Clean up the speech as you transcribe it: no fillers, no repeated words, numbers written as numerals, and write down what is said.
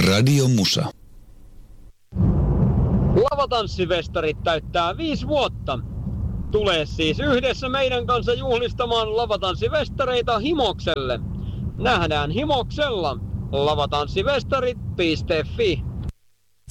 Radio Musa. Lavatanssifestarit täyttää 5 vuotta. Tule siis yhdessä meidän kanssa juhlistamaan lavatanssifestareita Himokselle. Nähdään Himoksella. lavatanssifestarit.fi